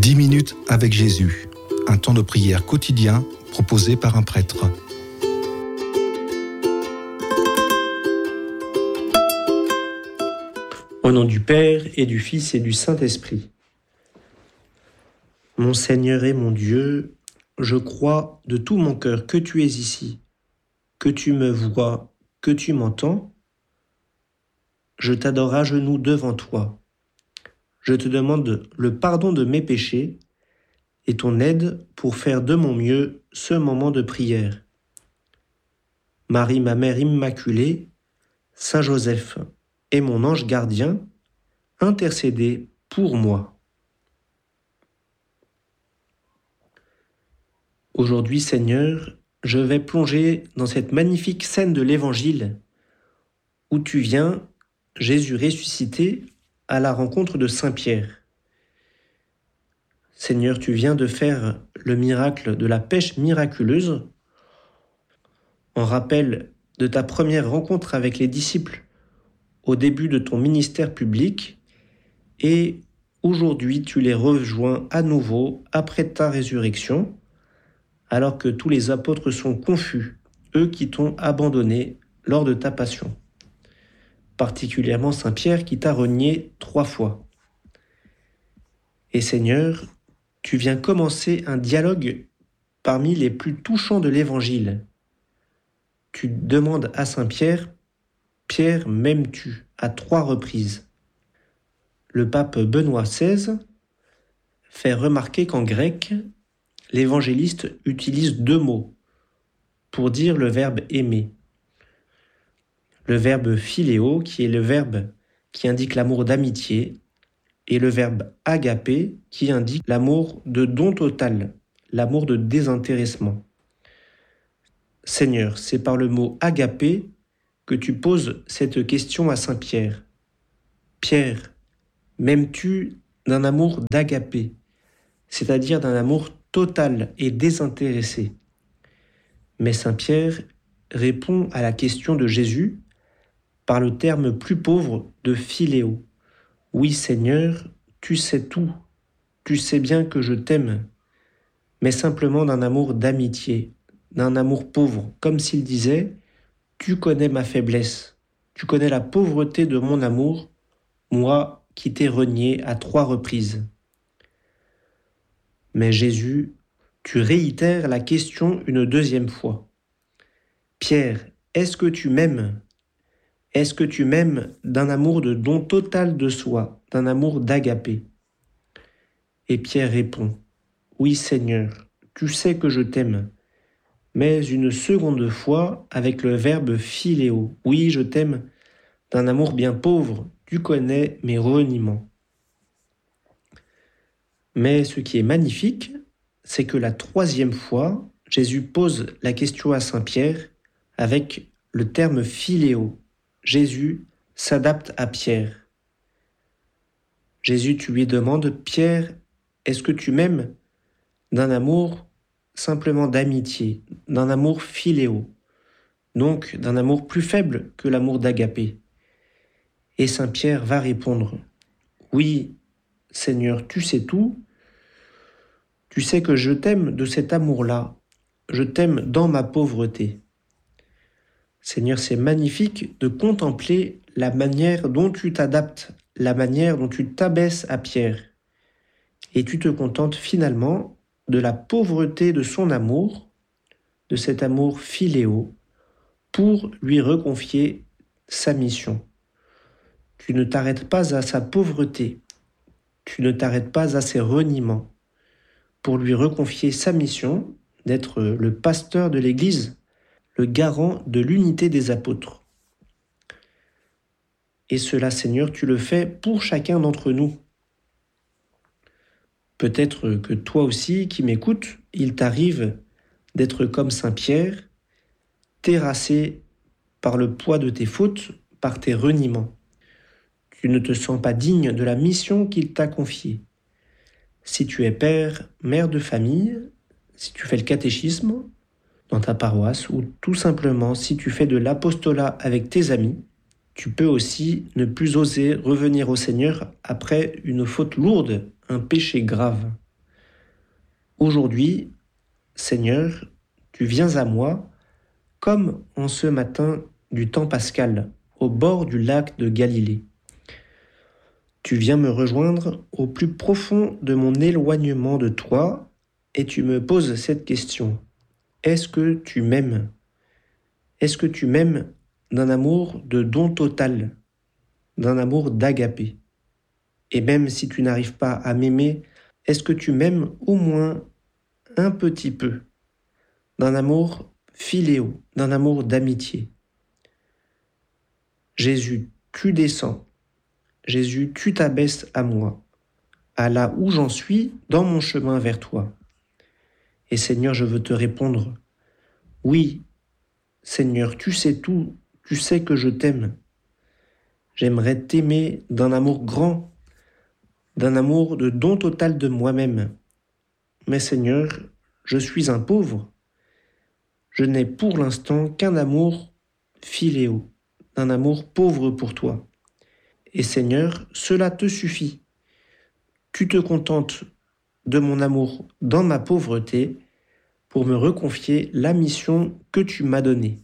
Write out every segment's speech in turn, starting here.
10 minutes avec Jésus, un temps de prière quotidien proposé par un prêtre. Au nom du Père et du Fils et du Saint-Esprit. Mon Seigneur et mon Dieu, je crois de tout mon cœur que tu es ici, que tu me vois, que tu m'entends. Je t'adore à genoux devant toi. Je te demande le pardon de mes péchés et ton aide pour faire de mon mieux ce moment de prière. Marie, ma mère immaculée, Saint Joseph et mon ange gardien, intercédez pour moi. Aujourd'hui, Seigneur, je vais plonger dans cette magnifique scène de l'Évangile où tu viens, Jésus ressuscité, à la rencontre de Saint Pierre. Seigneur, tu viens de faire le miracle de la pêche miraculeuse en rappel de ta première rencontre avec les disciples au début de ton ministère public et aujourd'hui tu les rejoins à nouveau après ta résurrection alors que tous les apôtres sont confus, eux qui t'ont abandonné lors de ta passion. Particulièrement Saint Pierre qui t'a renié 3 fois. Et Seigneur, tu viens commencer un dialogue parmi les plus touchants de l'Évangile. Tu demandes à Saint Pierre, « Pierre, m'aimes-tu » à 3 reprises. Le pape Benoît XVI fait remarquer qu'en grec, l'évangéliste utilise 2 mots pour dire le verbe aimer. Le verbe philéo, qui est le verbe qui indique l'amour d'amitié, et le verbe agapé, qui indique l'amour de don total, l'amour de désintéressement. Seigneur, c'est par le mot agapé que tu poses cette question à Saint Pierre. Pierre, m'aimes-tu d'un amour d'agapé, c'est-à-dire d'un amour total et désintéressé? Mais Saint Pierre répond à la question de Jésus par le terme plus pauvre de philéo. Oui, Seigneur, tu sais tout, tu sais bien que je t'aime, mais simplement d'un amour d'amitié, d'un amour pauvre, comme s'il disait « Tu connais ma faiblesse, tu connais la pauvreté de mon amour, moi qui t'ai renié à 3 reprises. » Mais Jésus, tu réitères la question une 2e fois. « Pierre, est-ce que tu m'aimes ? Est-ce que tu m'aimes d'un amour de don total de soi, d'un amour d'agapé ?» Et Pierre répond « Oui, Seigneur, tu sais que je t'aime. » Mais une 2e fois avec le verbe philéo. « Oui, je t'aime d'un amour bien pauvre, tu connais mes reniements. » Mais ce qui est magnifique, c'est que la 3e fois, Jésus pose la question à Saint Pierre avec le terme philéo. Jésus s'adapte à Pierre. Jésus, tu lui demandes « Pierre, est-ce que tu m'aimes d'un amour simplement d'amitié, d'un amour philéo, donc d'un amour plus faible que l'amour d'agapé ?» Et Saint Pierre va répondre « Oui, Seigneur, tu sais tout, tu sais que je t'aime de cet amour-là, je t'aime dans ma pauvreté. » Seigneur, c'est magnifique de contempler la manière dont tu t'adaptes, la manière dont tu t'abaisses à Pierre. Et tu te contentes finalement de la pauvreté de son amour, de cet amour philéo, pour lui reconfier sa mission. Tu ne t'arrêtes pas à sa pauvreté, tu ne t'arrêtes pas à ses reniements, pour lui reconfier sa mission d'être le pasteur de l'Église, le garant de l'unité des apôtres. Et cela, Seigneur, tu le fais pour chacun d'entre nous. Peut-être que toi aussi, qui m'écoutes, il t'arrive d'être comme Saint Pierre, terrassé par le poids de tes fautes, par tes reniements. Tu ne te sens pas digne de la mission qu'il t'a confiée. Si tu es père, mère de famille, si tu fais le catéchisme dans ta paroisse ou tout simplement si tu fais de l'apostolat avec tes amis, tu peux aussi ne plus oser revenir au Seigneur après une faute lourde, un péché grave. Aujourd'hui, Seigneur, tu viens à moi comme en ce matin du temps pascal, au bord du lac de Galilée. Tu viens me rejoindre au plus profond de mon éloignement de toi et tu me poses cette question. Est-ce que tu m'aimes ? Est-ce que tu m'aimes d'un amour de don total, d'un amour d'agapé ? Et même si tu n'arrives pas à m'aimer, est-ce que tu m'aimes au moins un petit peu, d'un amour philéo, d'un amour d'amitié ? Jésus, tu descends. Jésus, tu t'abaisses à moi, à là où j'en suis dans mon chemin vers toi. Et Seigneur, je veux te répondre, oui, Seigneur, tu sais tout, tu sais que je t'aime. J'aimerais t'aimer d'un amour grand, d'un amour de don total de moi-même. Mais Seigneur, je suis un pauvre. Je n'ai pour l'instant qu'un amour philéo, un amour pauvre pour toi. Et Seigneur, cela te suffit. Tu te contentes de mon amour dans ma pauvreté pour me reconfier la mission que tu m'as donnée.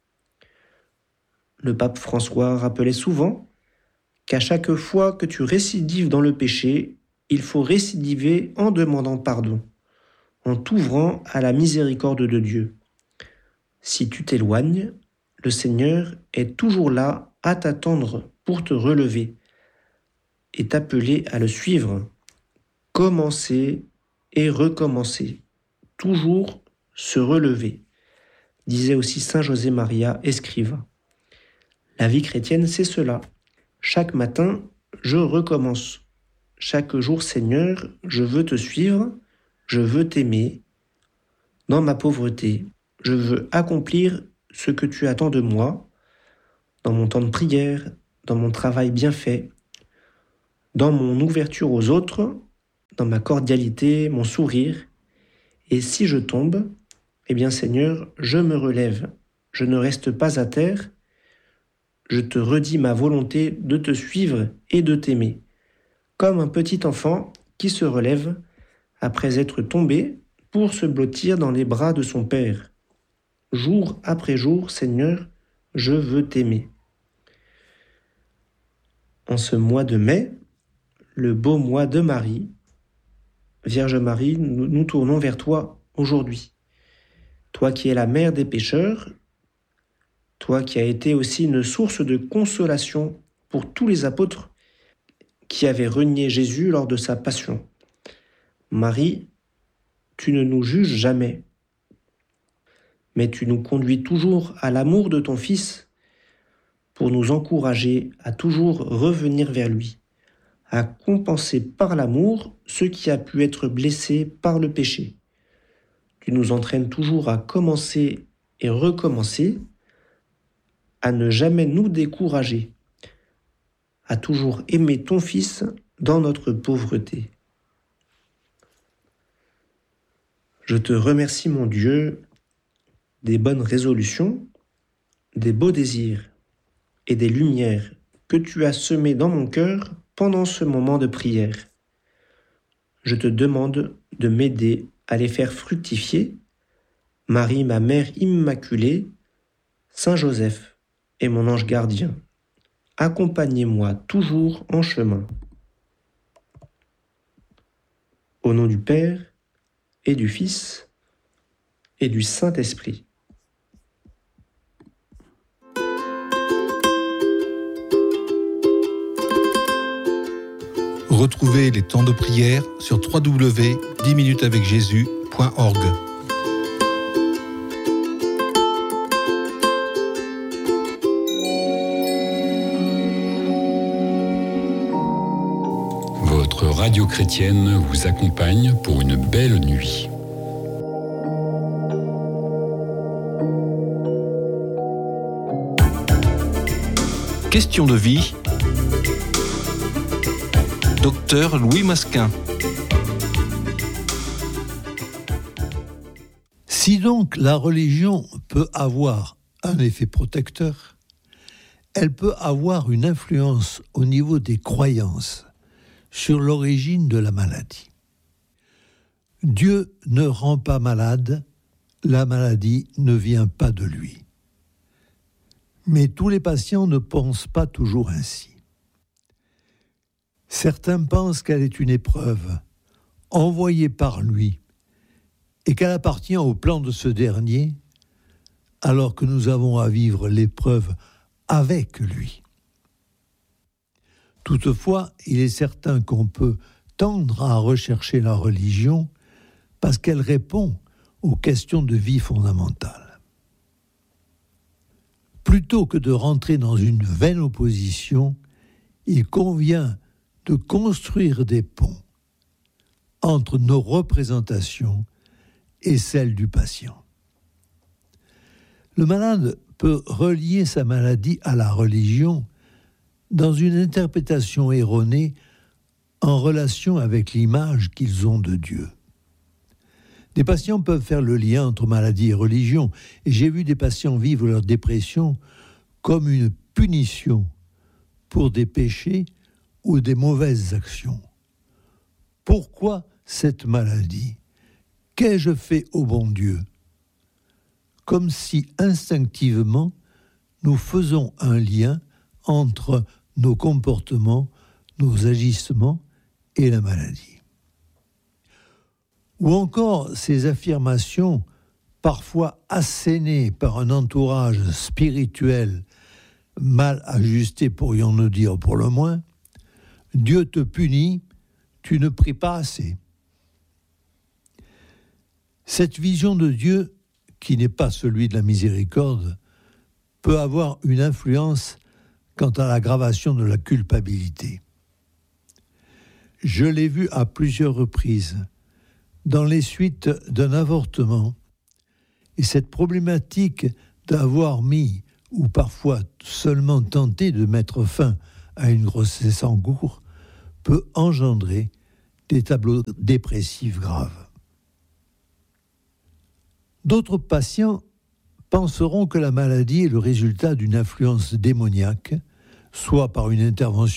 Le pape François rappelait souvent qu'à chaque fois que tu récidives dans le péché, il faut récidiver en demandant pardon, en t'ouvrant à la miséricorde de Dieu. Si tu t'éloignes, le Seigneur est toujours là à t'attendre pour te relever et t'appeler à le suivre. Commencer et recommencer, toujours se relever, disait aussi Saint José Maria Escriva. La vie chrétienne, c'est cela. Chaque matin, je recommence. Chaque jour, Seigneur, je veux te suivre, je veux t'aimer. Dans ma pauvreté, je veux accomplir ce que tu attends de moi, dans mon temps de prière, dans mon travail bien fait, dans mon ouverture aux autres, dans ma cordialité, mon sourire. Et si je tombe, eh bien Seigneur, je me relève. Je ne reste pas à terre. Je te redis ma volonté de te suivre et de t'aimer, comme un petit enfant qui se relève après être tombé pour se blottir dans les bras de son Père. Jour après jour, Seigneur, je veux t'aimer. En ce mois de mai, le beau mois de Marie, Vierge Marie, nous tournons vers toi aujourd'hui. Toi qui es la mère des pécheurs, toi qui as été aussi une source de consolation pour tous les apôtres qui avaient renié Jésus lors de sa passion. Marie, tu ne nous juges jamais, mais tu nous conduis toujours à l'amour de ton Fils pour nous encourager à toujours revenir vers lui, à compenser par l'amour ce qui a pu être blessé par le péché. Tu nous entraînes toujours à commencer et recommencer, à ne jamais nous décourager, à toujours aimer ton Fils dans notre pauvreté. Je te remercie, mon Dieu, des bonnes résolutions, des beaux désirs et des lumières que tu as semées dans mon cœur pendant ce moment de prière. Je te demande de m'aider à les faire fructifier. Marie, ma mère immaculée, Saint Joseph et mon ange gardien, accompagnez-moi toujours en chemin. Au nom du Père et du Fils et du Saint-Esprit. Retrouvez les temps de prière sur www.10minutesavecjésus.org. Votre radio chrétienne vous accompagne pour une belle nuit. Question de vie. Docteur Louis Masquin. Si donc la religion peut avoir un effet protecteur, elle peut avoir une influence au niveau des croyances sur l'origine de la maladie. Dieu ne rend pas malade, la maladie ne vient pas de lui. Mais tous les patients ne pensent pas toujours ainsi. Certains pensent qu'elle est une épreuve envoyée par lui et qu'elle appartient au plan de ce dernier, alors que nous avons à vivre l'épreuve avec lui. Toutefois, il est certain qu'on peut tendre à rechercher la religion parce qu'elle répond aux questions de vie fondamentales. Plutôt que de rentrer dans une vaine opposition, il convient de construire des ponts entre nos représentations et celles du patient. Le malade peut relier sa maladie à la religion dans une interprétation erronée en relation avec l'image qu'ils ont de Dieu. Des patients peuvent faire le lien entre maladie et religion, et j'ai vu des patients vivre leur dépression comme une punition pour des péchés ou des mauvaises actions. Pourquoi cette maladie ? Qu'ai-je fait au bon Dieu ? Comme si instinctivement nous faisons un lien entre nos comportements, nos agissements et la maladie. Ou encore ces affirmations, parfois assénées par un entourage spirituel mal ajusté, pourrions-nous dire pour le moins, « Dieu te punit, tu ne pries pas assez ». Cette vision de Dieu, qui n'est pas celui de la miséricorde, peut avoir une influence quant à l'aggravation de la culpabilité. Je l'ai vu à plusieurs reprises dans les suites d'un avortement, et cette problématique d'avoir mis ou parfois seulement tenté de mettre fin à une grossesse en cours peut engendrer des tableaux dépressifs graves. D'autres patients penseront que la maladie est le résultat d'une influence démoniaque, soit par une intervention